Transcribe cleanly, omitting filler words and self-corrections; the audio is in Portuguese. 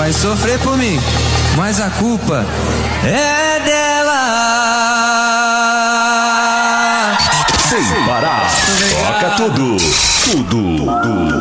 vai sofrer por mim, mas a culpa é dela. Sem parar, toca tudo, tudo.